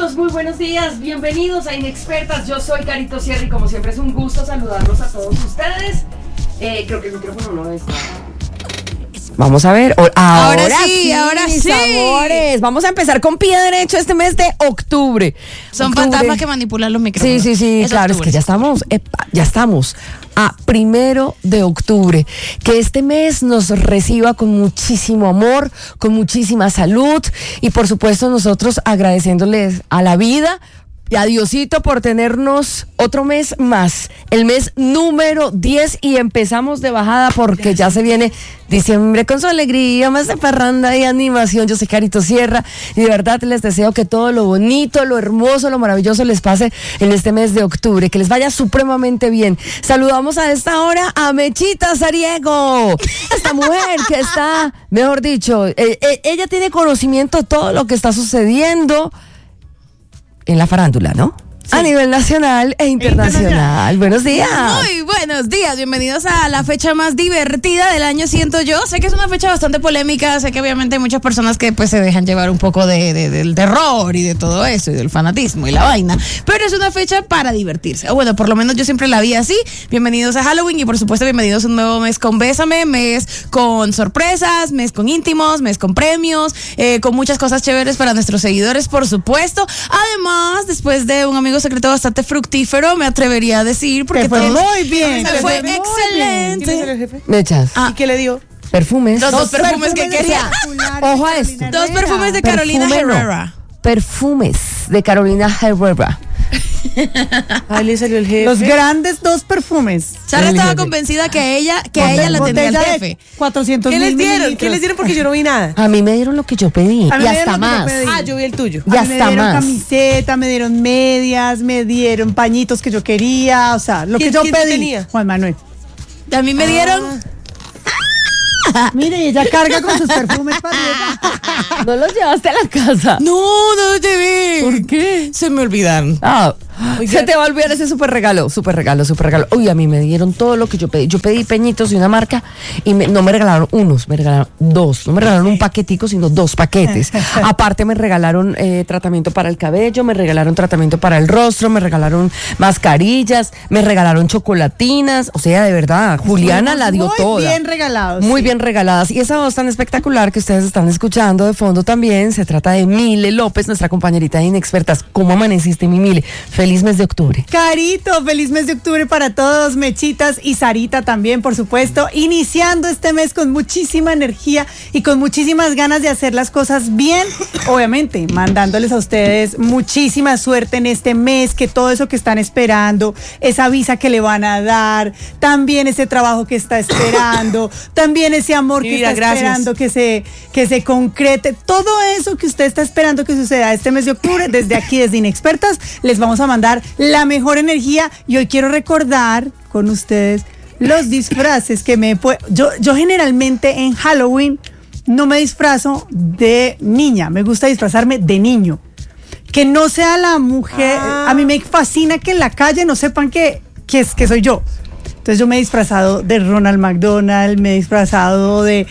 minutos, muy buenos días, bienvenidos a Inexpertas, yo soy Carito Sierra y como siempre es un gusto saludarlos a todos ustedes. Creo que el micrófono no está... Vamos a ver, ahora sí, mis amores. Vamos a empezar con pie derecho este mes de octubre. Son fantasmas que manipulan los micrófonos. Sí, claro, octubre. Es que ya estamos a 1 de octubre. Que este mes nos reciba con muchísimo amor, con muchísima salud y por supuesto nosotros agradeciéndoles a la vida y a Diosito por tenernos otro mes más, el mes número 10 y empezamos de bajada porque ya se viene diciembre con su alegría, más de parranda y animación. Yo soy Carito Sierra y de verdad les deseo que todo lo bonito, lo hermoso, lo maravilloso les pase en este mes de octubre, que les vaya supremamente bien. Saludamos a esta hora a Mechita Sariego, esta mujer que está, mejor dicho, ella tiene conocimiento de todo lo que está sucediendo en la farándula, ¿no? Sí. A nivel nacional e internacional. Buenos días. Muy buenos días. Bienvenidos a la fecha más divertida del año, siento yo. Sé que es una fecha bastante polémica. Sé que obviamente hay muchas personas que pues se dejan llevar un poco del terror y de todo eso y del fanatismo y la vaina. Pero es una fecha para divertirse. O bueno, por lo menos yo siempre la vi así. Bienvenidos a Halloween y por supuesto bienvenidos a un nuevo mes con Bésame, mes con sorpresas, mes con íntimos, mes con premios, con muchas cosas chéveres para nuestros seguidores, por supuesto. Además, después de un amigo secreto bastante fructífero, me atrevería a decir, porque fue muy bien. Fue excelente. ¿Quién es el jefe? Mechas. ¿Y qué le dio? Perfumes. Los dos perfumes que quería. Ojo a esto. 2 perfumes de Carolina Herrera. Perfumes de Carolina Herrera. Ahí le salió el jefe. Los grandes 2 perfumes. Sara estaba convencida que a ella la tenía el jefe. 400 ¿Qué les dieron? mililitros. ¿Qué les dieron? Porque yo no vi nada. A mí me dieron lo que yo pedí y hasta más. Yo vi el tuyo. Y A mí me hasta dieron más. camiseta, me dieron medias, me dieron pañitos que yo quería, o sea, lo que yo ¿Quién pedí. tenía? Juan Manuel. A mí me dieron... Mire, ella carga con sus perfumes para arriba. ¿No los llevaste a la casa? No te vi. ¿Por qué? Se me olvidaron. Se te va a olvidar ese súper regalo. Uy, a mí me dieron todo lo que yo pedí. Yo pedí peñitos de una marca y no me regalaron unos, me regalaron 2. No me regalaron un paquetico, sino 2 paquetes. Aparte me regalaron tratamiento para el cabello, me regalaron tratamiento para el rostro, me regalaron mascarillas, me regalaron chocolatinas. O sea, de verdad, Juliana la dio toda. Muy bien regalados. Muy bien regaladas. Y esa voz tan espectacular que ustedes están escuchando de fondo también, se trata de Mile López, nuestra compañerita de Inexpertas. ¿Cómo amaneciste, mi Mile? Feliz mes de octubre. Carito, feliz mes de octubre para todos, Mechitas y Sarita también, por supuesto, iniciando este mes con muchísima energía y con muchísimas ganas de hacer las cosas bien, obviamente, mandándoles a ustedes muchísima suerte en este mes, que todo eso que están esperando, esa visa que le van a dar, también ese trabajo que está esperando, también ese amor que está esperando que se concrete, todo eso que usted está esperando que suceda este mes de octubre, desde aquí, desde Inexpertas, les vamos a mandar la mejor energía y hoy quiero recordar con ustedes los disfraces que yo generalmente en Halloween no me disfrazo de niña, me gusta disfrazarme de niño, que no sea la mujer. A mí me fascina que en la calle no sepan que soy yo. Entonces yo me he disfrazado de Ronald McDonald, me he disfrazado de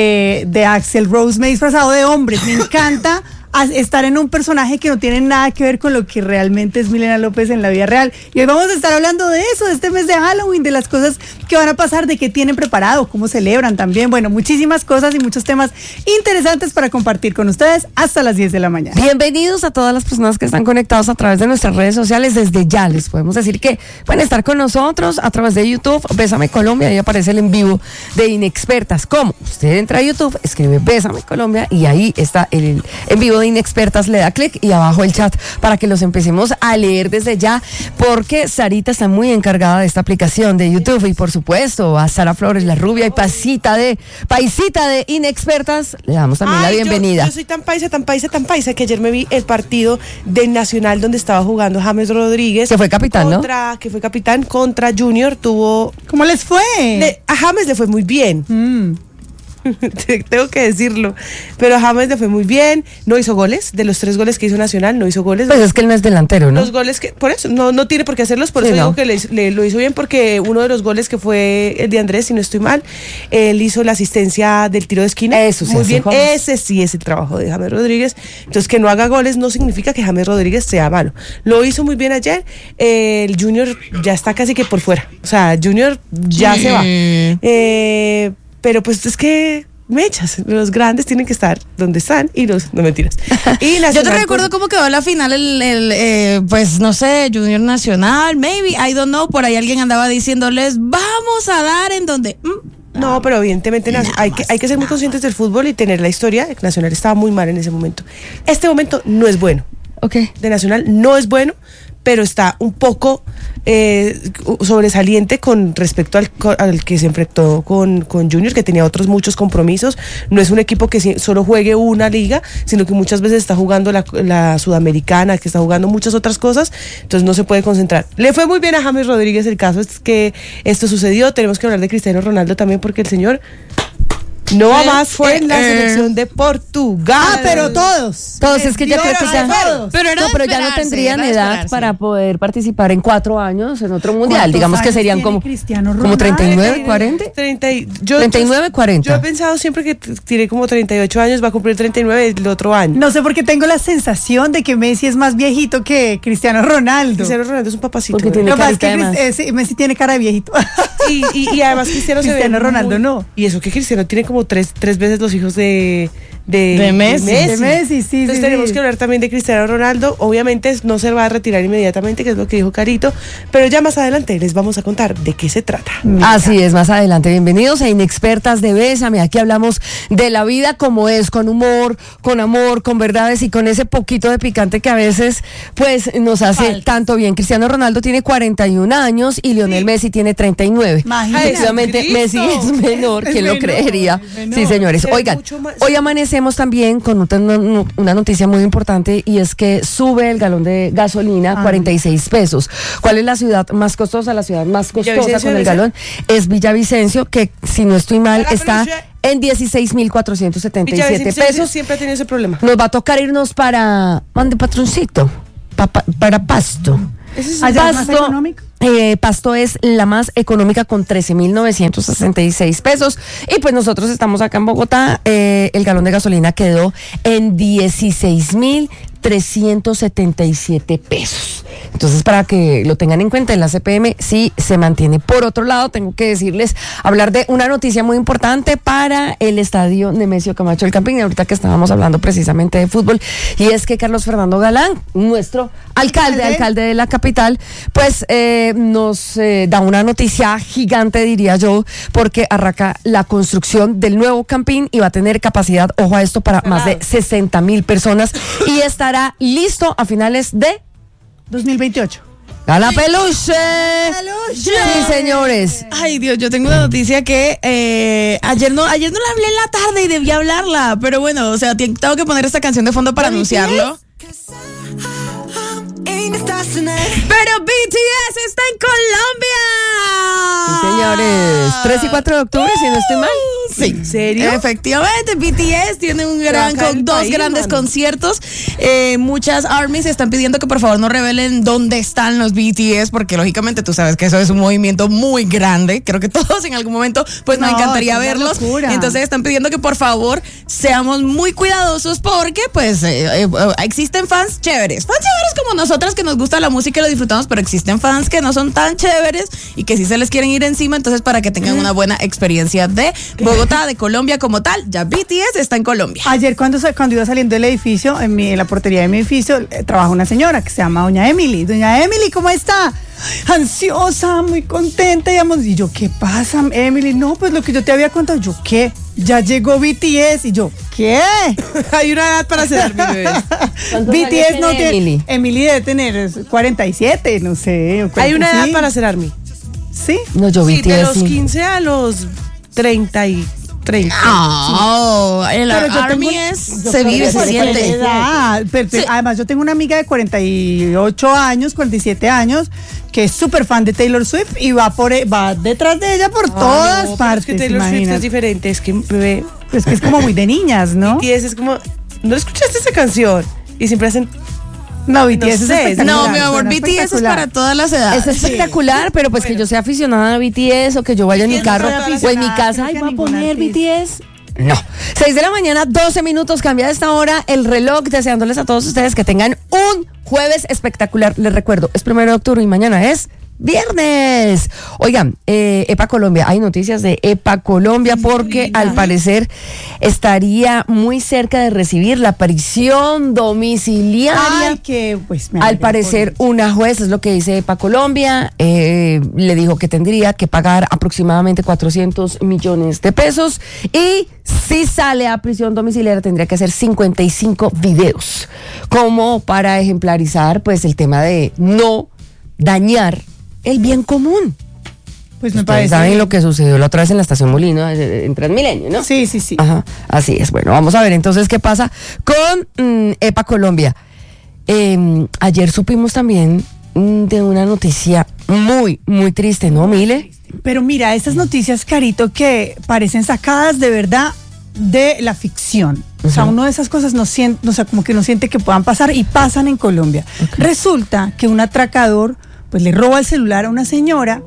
Axl Rose, me he disfrazado de hombres, me encanta estar en un personaje que no tiene nada que ver con lo que realmente es Milena López en la vida real. Y hoy vamos a estar hablando de eso, de este mes de Halloween, de las cosas que van a pasar, de qué tienen preparado, cómo celebran también. Bueno, muchísimas cosas y muchos temas interesantes para compartir con ustedes hasta las 10 de la mañana. Bienvenidos a todas las personas que están conectados a través de nuestras redes sociales. Desde ya les podemos decir que pueden estar con nosotros a través de YouTube, Bésame Colombia, ahí aparece el en vivo de Inexpertas. ¿Cómo? Usted entra a YouTube, escribe Bésame Colombia y ahí está el en vivo de Inexpertas, le da clic y abajo el chat para que los empecemos a leer desde ya, porque Sarita está muy encargada de esta aplicación de YouTube y por supuesto a Sara Flores, la rubia y paisita de Inexpertas, le damos también la bienvenida. Yo soy tan paisa que ayer me vi el partido del Nacional donde estaba jugando James Rodríguez. Que fue capitán, que fue capitán contra Junior. ¿Cómo les fue? A James le fue muy bien. tengo que decirlo. Pero a James le fue muy bien, no hizo goles. De los 3 goles que hizo Nacional, no hizo goles. Pues es que él no es delantero, ¿no? Los goles que, por eso, no tiene por qué hacerlos, por Sí, eso no. digo que lo hizo bien, porque uno de los goles que fue el de Andrés, si no estoy mal, él hizo la asistencia del tiro de esquina. Eso sí muy hace bien, James. ese sí es el trabajo de James Rodríguez. Entonces, que no haga goles no significa que James Rodríguez sea malo. Lo hizo muy bien ayer. El Junior ya está casi que por fuera. O sea, Junior ya se va. Pero pues es que mechas, los grandes tienen que estar donde están y los, no mentiras. Y Yo Nacional, te recuerdo cómo quedó la final, pues no sé, Junior Nacional, maybe, I don't know, por ahí alguien andaba diciéndoles, vamos a dar en donde... No, pero evidentemente hay que ser muy conscientes del fútbol y tener la historia. Nacional estaba muy mal en ese momento. Este momento no es bueno. Ok. De Nacional no es bueno, pero está un poco sobresaliente con respecto al que se enfrentó con Junior, que tenía otros muchos compromisos. No es un equipo que solo juegue una liga, sino que muchas veces está jugando la Sudamericana, que está jugando muchas otras cosas, entonces no se puede concentrar. Le fue muy bien a James Rodríguez, el caso es que esto sucedió. Tenemos que hablar de Cristiano Ronaldo también, porque el señor no va más en la selección de Portugal. Ah, pero todos. Todos, es que ya creo que ya. Todos. Pero era de Pero ya no esperarse, tendrían era de edad esperarse. para poder participar en 4 años en otro mundial. ¿Cuántos Digamos que años serían tiene como Cristiano como Ronaldo? 39, 40. 39, 40. Yo he pensado siempre que tiene como 38 años, va a cumplir 39 el otro año. No sé por qué tengo la sensación de que Messi es más viejito que Cristiano Ronaldo. Cristiano Ronaldo es un papacito. Porque ¿verdad? tiene Lo que pasa es que carita de sí, Messi tiene cara de viejito. Y además Cristiano Cristiano Ronaldo no. Y eso que Cristiano tiene como tres veces los hijos de Messi. De Messi, sí, Entonces sí, tenemos sí. que hablar también de Cristiano Ronaldo. Obviamente no se va a retirar inmediatamente, que es lo que dijo Carito, pero ya más adelante les vamos a contar de qué se trata. Así es, más adelante. Bienvenidos a Inexpertas de Bésame. Aquí hablamos de la vida como es, con humor, con amor, con verdades y con ese poquito de picante que a veces pues nos hace tanto bien. Cristiano Ronaldo tiene 41 años y Lionel Messi tiene 39. Imagínate. Efectivamente, Messi es menor, Es ¿quién lo menor, creería? es menor. Sí, señores. Pero Oigan, mucho más- hoy amanecemos también con una noticia muy importante, y es que sube el galón de gasolina 46 pesos. ¿Cuál es la ciudad más costosa? La ciudad más costosa Villavicencio, con el ¿no? galón es Villavicencio, que si no estoy mal Para la está provincia- en 16.477 Villavicencio pesos. siempre ha tenido ese problema. Nos va a tocar irnos para, mande patroncito, para Pasto. ¿Allá es más económico? Pasto es la más económica con 13.966 pesos. Y pues nosotros estamos acá en Bogotá. El galón de gasolina quedó en 16.377 pesos. Entonces, para que lo tengan en cuenta, en la CPM sí se mantiene. Por otro lado, tengo que decirles, hablar de una noticia muy importante para el estadio Nemesio Camacho del Campín, ahorita que estábamos hablando precisamente de fútbol, y es que Carlos Fernando Galán, nuestro alcalde de la capital, pues nos da una noticia gigante, diría yo, porque arranca la construcción del nuevo Campín y va a tener capacidad, ojo a esto, para más de 60,000 personas, y estará listo a finales de 2028. ¡Gala Peluche! Sí, señores. Ay, Dios, yo tengo una noticia que ayer no la hablé en la tarde y debía hablarla, pero bueno, o sea, tengo que poner esta canción de fondo para anunciarlo. Pero BTS está en Colombia. Sí, señores. 3 y 4 de octubre, si no estoy mal. Sí. ¿En serio? Efectivamente, BTS tiene dos grandes conciertos. Muchas ARMYs están pidiendo que por favor no revelen dónde están los BTS, porque lógicamente tú sabes que eso es un movimiento muy grande. Creo que todos en algún momento pues nos No, encantaría es una verlos. locura. Entonces están pidiendo que por favor seamos muy cuidadosos, porque pues existen fans chéveres como nosotras, que nos gusta la música y lo disfrutamos, pero existen fans que no son tan chéveres y que sí se les quieren ir encima. Entonces, para que tengan una buena experiencia de Bogotá, de Colombia como tal, ya BTS está en Colombia. Ayer cuando iba saliendo del edificio, en la portería de mi edificio, trabaja una señora que se llama Doña Emily. Doña Emily, ¿cómo está? Ansiosa, muy contenta, digamos. Y yo, ¿qué pasa, Emily? No, pues lo que yo te había contado. Yo, ¿qué? Ya llegó BTS. Y yo, ¿qué? Hay una edad para ser mi bebé. ¿Cuántos años BTS no tiene tiene. Emily? Emily debe tener 47, no sé. Hay una edad sí. para ser ARMY. Sí. No, yo Sí, de BTS los sí. 15 a los 30 y 30. No, el Pero yo Army tengo- es, yo se creo vive, que se por siente. edad. Además, yo tengo una amiga de 48 años, 47 años, que es súper fan de Taylor Swift y va detrás de ella por todas No, pero partes. Es que Taylor Swift imagínate. es diferente, es que bebé, Es que es como muy de niñas, ¿no? BTS es como, ¿no escuchaste esa canción? Y siempre hacen, No, BTS no es sé, espectacular. No, mi amor, suena BTS es espectacular. para todas las edades. Es espectacular, pero pues que yo sea aficionada a BTS o que yo vaya en mi ¿Quién no carro soy o en mi aficionada? casa, Creo ay, que voy a ningún poner artista. BTS. No. 6 de la mañana, 12 minutos, cambia de esta hora el reloj, deseándoles a todos ustedes que tengan un jueves espectacular. Les recuerdo, es 1 de octubre y mañana es viernes. Oigan, EPA Colombia, hay noticias de EPA Colombia porque al parecer estaría muy cerca de recibir la prisión domiciliaria. Ay, que pues me Al alegra parecer, por una juez, es lo que dice EPA Colombia, le dijo que tendría que pagar aproximadamente 400 millones de pesos y si sale a prisión domiciliaria tendría que hacer 55 videos, como para ejemplarizar pues el tema de no dañar el bien común. Pues me Ustedes parece. saben lo que sucedió la otra vez en la estación Molino, en Transmilenio, ¿no? Sí, sí, sí. Ajá, así es. Bueno, vamos a ver entonces qué pasa con EPA Colombia. Ayer supimos también de una noticia muy, muy triste, ¿no, Mile? Pero mira, estas noticias, Carito, que parecen sacadas de verdad de la ficción. O sea, uno de esas cosas no siente, o sea, como que no siente que puedan pasar y pasan en Colombia. Resulta que un atracador pues le roba el celular a una señora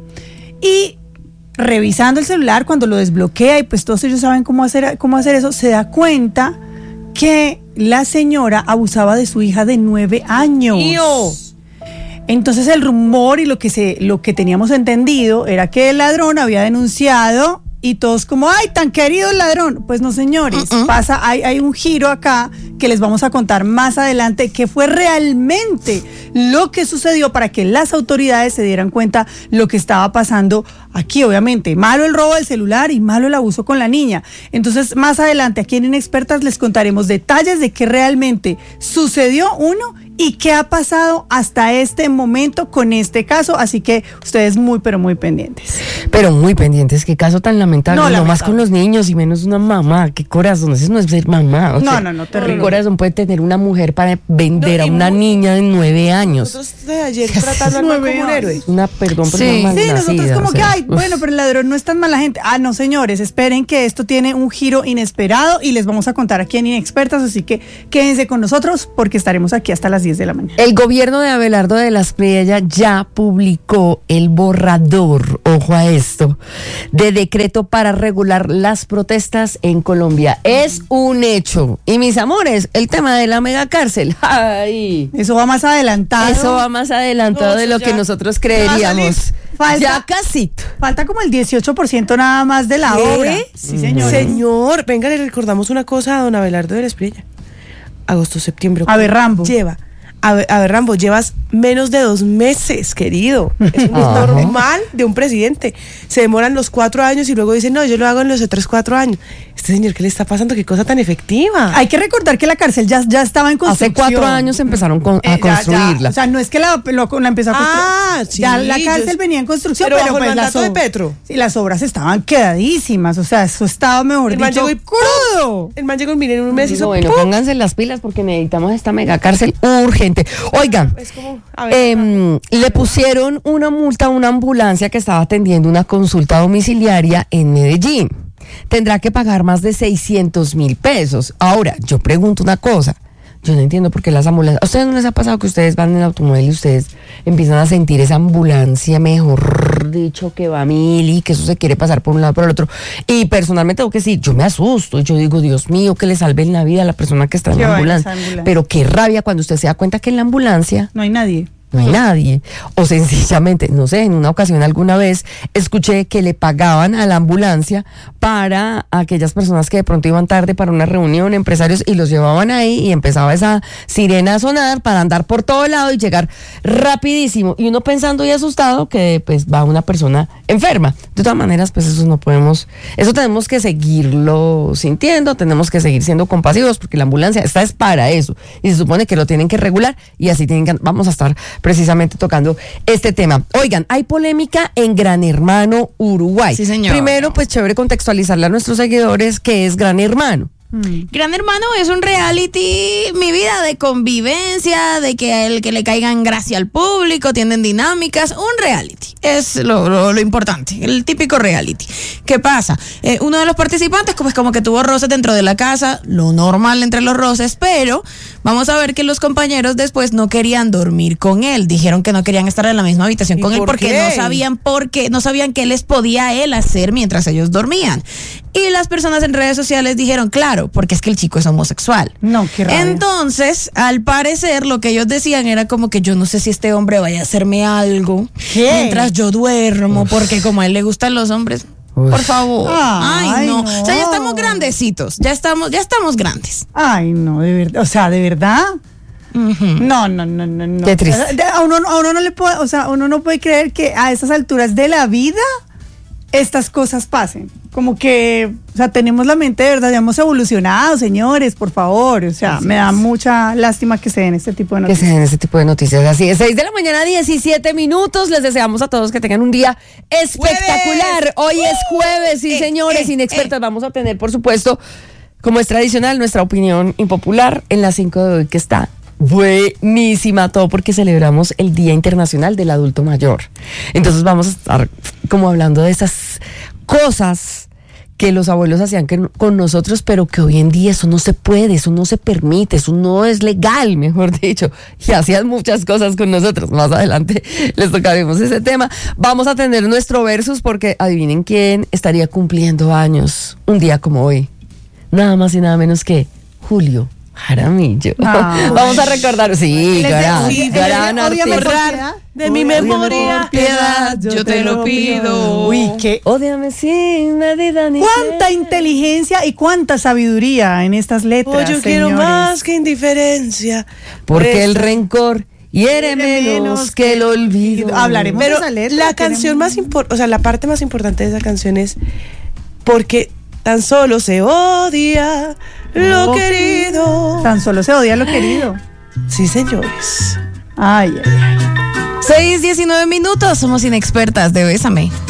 y revisando el celular cuando lo desbloquea y pues todos ellos saben cómo hacer eso, se da cuenta que la señora abusaba de su hija de 9 años. ¡Mío! Entonces el rumor y lo que teníamos entendido era que el ladrón había denunciado y todos como, ¡ay, tan querido el ladrón! Pues no, señores, hay un giro acá que les vamos a contar más adelante que fue realmente lo que sucedió para que las autoridades se dieran cuenta lo que estaba pasando aquí. Obviamente, malo el robo del celular y malo el abuso con la niña. Entonces, más adelante aquí en Inexpertas les contaremos detalles de qué realmente sucedió, uno, y qué ha pasado hasta este momento con este caso. Así que ustedes muy, pero muy pendientes. Pero muy pendientes, qué caso tan lamentable. No, No, más lamentable. con los niños y menos una mamá. Qué corazón, eso no es ser mamá. o No, sea, no, ¿qué terrible. corazón puede tener una mujer para vender No, a y una muy- niña de 9 años? Nosotros de ayer tratando al man 9 como un héroe. Una, perdón por Sí. una Sí, malnacida, nosotros como o sea, que, ay, bueno, pero el ladrón no es tan mala gente. Ah, no, señores, esperen que esto tiene un giro inesperado y les vamos a contar aquí en Inexpertas, así que quédense con nosotros porque estaremos aquí hasta las 10 de la mañana. El gobierno de Abelardo de las Priella ya publicó el borrador, ojo a esto, de decreto para regular las protestas en Colombia. Es un hecho. Y mis amores, el tema de la megacárcel, ay, Eso va más adelantado. eso va más adelantado No, de eso lo ya- que nosotros ya va a creeríamos. salir. Falta- Ya casito. Falta como el 18% nada más de la ¿Qué? obra. Sí, señor. Señor, venga, le recordamos una cosa a don Abelardo de la Espriella. Agosto, septiembre. A ver, Rambo. Lleva. A ver, Rambo, llevas menos de 2 meses, querido. Eso no es Ajá. normal de un presidente. Se demoran los 4 años y luego dicen, no, yo lo hago en los otros 4 años. Este señor, ¿qué le está pasando? ¿Qué cosa tan efectiva? Hay que recordar que la cárcel ya estaba en construcción. Hace 4 años empezaron a Ya, construirla. o sea, no es que la empezó a construir. Ah, sí, Ya la yo- cárcel venía en construcción, pero pero, bajo el pues mandato de ob- Petro. Sí, las obras estaban quedadísimas. O sea, eso estaba, mejor El man dicho, llegó y crudo. El man llegó, miren, en un mes hizo Bueno, ¡pum! pónganse las pilas porque necesitamos esta megacárcel urgente. Oigan, Es como, a ver, le pusieron una multa a una ambulancia que estaba atendiendo una consulta domiciliaria en Medellín. Tendrá que pagar más de 600.000 pesos. Ahora, yo pregunto una cosa. Yo no entiendo por qué las ambulancias... ¿A ustedes no les ha pasado que ustedes van en el automóvil y ustedes empiezan a sentir esa ambulancia, mejor dicho, que va a mil y que eso se quiere pasar por un lado por el otro? Y personalmente tengo que decir, yo me asusto. Y yo digo, Dios mío, que le salven la vida a la persona que está en Que la vaya ambulancia. esa ambulancia. Pero qué rabia cuando usted se da cuenta que en la ambulancia No hay nadie. no hay nadie. O sencillamente, no sé, en una ocasión alguna vez escuché que le pagaban a la ambulancia para aquellas personas que de pronto iban tarde para una reunión, empresarios, y los llevaban ahí y empezaba esa sirena a sonar para andar por todo lado y llegar rapidísimo. Y uno pensando y asustado que pues va una persona enferma. De todas maneras, pues eso no podemos, eso tenemos que seguirlo sintiendo, tenemos que seguir siendo compasivos porque la ambulancia está es para eso. Y se supone que lo tienen que regular y así tienen que, vamos a estar precisamente tocando este tema. Oigan, hay polémica en Gran Hermano Uruguay. Sí, señor. Primero, pues chévere contextualizarle a nuestros seguidores qué es Gran Hermano. Gran Hermano es un reality, mi vida, de convivencia, de que el que le caigan gracia al público, tienen dinámicas, un reality. Es lo importante, el típico reality. ¿Qué pasa? Uno de los participantes como que tuvo roces dentro de la casa, lo normal entre los roces, pero vamos a ver que los compañeros después no querían dormir con él. Dijeron que no querían estar en la misma habitación con él porque no sabían qué les podía él hacer mientras ellos dormían. Y las personas en redes sociales dijeron, claro, porque es que el chico es homosexual. No, qué rabia. Entonces, al parecer, lo que ellos decían era como que yo no sé si este hombre vaya a hacerme algo mientras yo duermo, porque como a él le gustan los hombres. Por favor. Ay, no. O sea, ya estamos grandecitos. Ya estamos grandes. Ay, no, de verdad. O sea, ¿de verdad? No. Qué triste. A uno no le puede, o sea, uno no puede creer que a esas alturas de la vida estas cosas pasen. Como que, o sea, tenemos la mente de verdad, ya hemos evolucionado, señores, por favor. O sea, me da mucha lástima que se den este tipo de noticias. Que se den este tipo de noticias. Así es, 6 de la mañana, 17 minutos. Les deseamos a todos que tengan un día espectacular. Hoy es jueves, sí, señores, inexpertas. Vamos a tener, por supuesto, como es tradicional, nuestra opinión impopular en las 5 de hoy, que está buenísima, todo porque celebramos el Día Internacional del Adulto Mayor. Entonces vamos a estar como hablando de esas cosas que los abuelos hacían con nosotros, pero que hoy en día eso no se puede, eso no se permite, eso no es legal, mejor dicho, y hacían muchas cosas con nosotros. Más adelante les tocaremos ese tema. Vamos a tener nuestro versus porque adivinen quién estaría cumpliendo años un día como hoy, nada más y nada menos que Julio Jaramillo. Vamos a recordar, sí, gran artista. De mi memoria, piedad, yo te lo pido. Uy, qué. Ódiame sin medida ni Cuánta inteligencia y cuánta sabiduría en estas letras. yo quiero señores. más que indiferencia. porque el rencor hiere menos que el olvido. Hablaremos Pero de esa letra. la canción más importante, o sea, la parte más importante de esa canción es porque tan solo se odia lo querido. Tan solo se odia lo querido. Sí, señores. Ay, ay, ay. 6:19 minutos, somos inexpertas de Bésame.